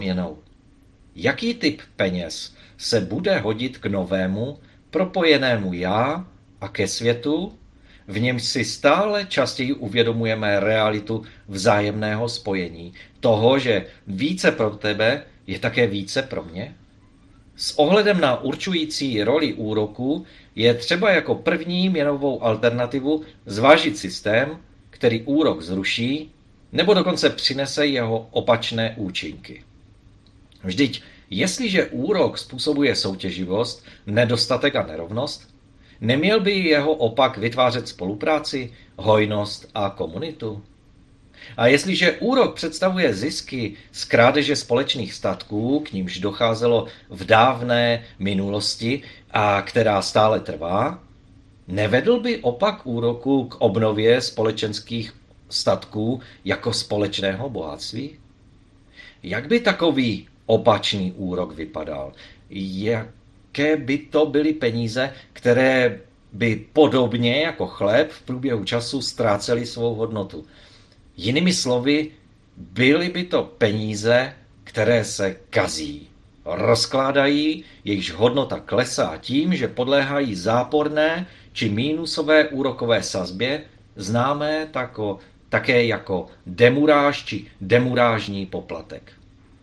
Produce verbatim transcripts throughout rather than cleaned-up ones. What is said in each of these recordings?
měnou. Jaký typ peněz se bude hodit k novému, propojenému já a ke světu, v němž si stále častěji uvědomujeme realitu vzájemného spojení, toho, že více pro tebe je také více pro mě? S ohledem na určující roli úroku je třeba jako první měnovou alternativu zvážit systém, který úrok zruší, nebo dokonce přinese jeho opačné účinky. Vždyť, jestliže úrok způsobuje soutěživost, nedostatek a nerovnost, neměl by jeho opak vytvářet spolupráci, hojnost a komunitu? A jestliže úrok představuje zisky z krádeže společných statků, k nímž docházelo v dávné minulosti a která stále trvá, nevedl by opak úroku k obnově společenských statků jako společného bohatství? Jak by takový opačný úrok vypadal? Jaké by to byly peníze, které by podobně jako chléb v průběhu času ztrácely svou hodnotu? Jinými slovy, byly by to peníze, které se kazí, rozkládají, jejichž hodnota klesá tím, že podléhají záporné či mínusové úrokové sazbě, známé tako, také jako demuráž či demurážní poplatek.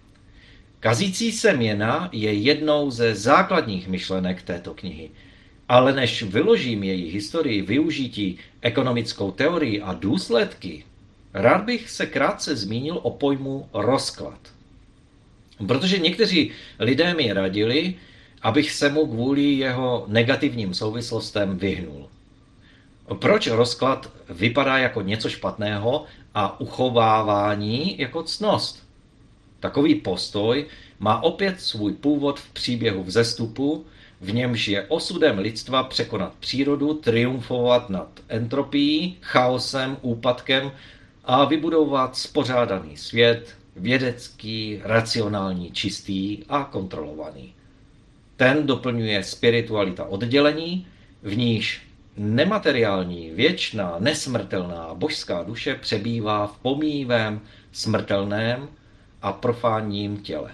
Kazící se měna je jednou ze základních myšlenek této knihy, ale než vyložím její historii, využití, ekonomickou teorii a důsledky, rád bych se krátce zmínil o pojmu rozklad. Protože někteří lidé mi radili, abych se mu kvůli jeho negativním souvislostem vyhnul. Proč rozklad vypadá jako něco špatného a uchovávání jako ctnost? Takový postoj má opět svůj původ v příběhu vzestupu, v němž je osudem lidstva překonat přírodu, triumfovat nad entropií, chaosem, úpadkem a vybudovat spořádaný svět, vědecký, racionální, čistý a kontrolovaný. Ten doplňuje spiritualita oddělení, v níž nemateriální, věčná, nesmrtelná božská duše přebývá v pomíjivém, smrtelném a profánním těle.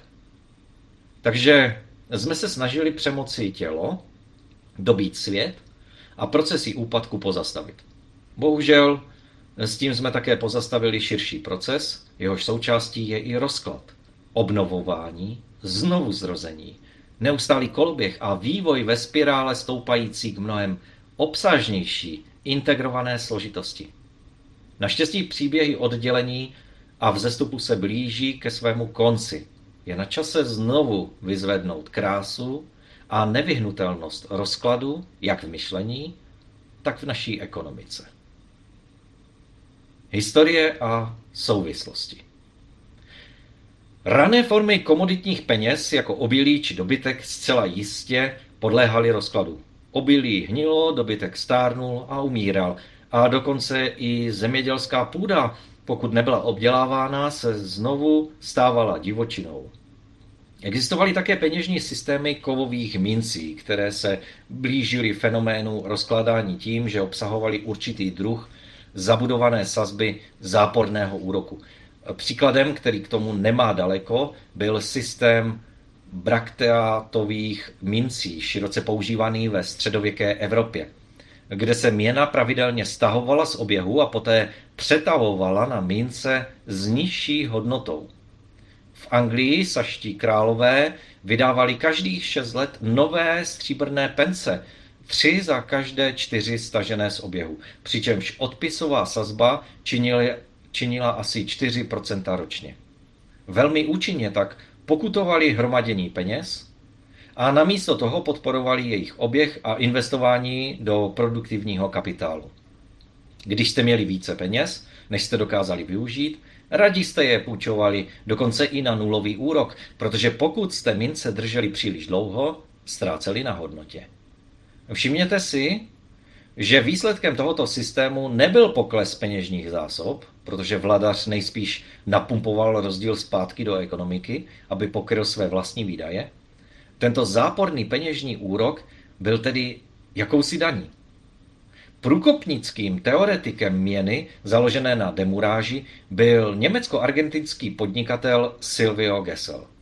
Takže jsme se snažili přemoci tělo, dobít svět a procesy úpadku pozastavit. Bohužel s tím jsme také pozastavili širší proces, jehož součástí je i rozklad, obnovování, znovuzrození, neustálý koloběh a vývoj ve spirále stoupající k mnohem obsažnější, integrované složitosti. Naštěstí příběhy oddělení a vzestupu se blíží ke svému konci. Je na čase znovu vyzvednout krásu a nevyhnutelnost rozkladu, jak v myšlení, tak v naší ekonomice. Historie a souvislosti. Rané formy komoditních peněz jako obilí či dobytek zcela jistě podléhaly rozkladu. Obilí hnilo, dobytek stárnul a umíral. A dokonce i zemědělská půda, pokud nebyla obdělávána, se znovu stávala divočinou. Existovaly také peněžní systémy kovových mincí, které se blížily fenoménu rozkládání tím, že obsahovaly určitý druh zabudované sazby záporného úroku. Příkladem, který k tomu nemá daleko, byl systém brakteátových mincí, široce používaný ve středověké Evropě, kde se měna pravidelně stahovala z oběhu a poté přetavovala na mince s nižší hodnotou. V Anglii saští králové vydávali každých šest let nové stříbrné pence, tři za každé čtyři stažené z oběhu, přičemž odpisová sazba činila, činila asi čtyři procenta ročně. Velmi účinně tak pokutovali hromadění peněz a namísto toho podporovali jejich oběh a investování do produktivního kapitálu. Když jste měli více peněz, než jste dokázali využít, raději jste je půjčovali dokonce i na nulový úrok, protože pokud jste mince drželi příliš dlouho, ztráceli na hodnotě. Všimněte si, že výsledkem tohoto systému nebyl pokles peněžních zásob, protože vladař nejspíš napumpoval rozdíl zpátky do ekonomiky, aby pokryl své vlastní výdaje. Tento záporný peněžní úrok byl tedy jakousi daní. Průkopnickým teoretikem měny, založené na demuráži, byl německo-argentinský podnikatel Silvio Gesell.